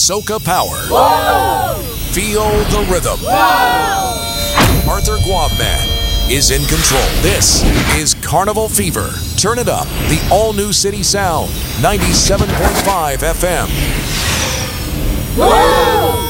Soca Power. Whoa! Feel the rhythm. Whoa! Arthur Guavman is in control. This is Carnival Fever. Turn it up. The all-new City Sound, 97.5 FM. Whoa!